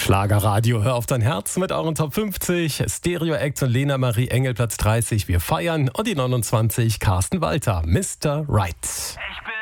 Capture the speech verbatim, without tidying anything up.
Schlagerradio, hör auf dein Herz mit euren Top fünfzig. Stereo Act und Lena Marie Engel Platz dreißig, wir feiern. Und die neunundzwanzig, Carsten Walter, Mister Right.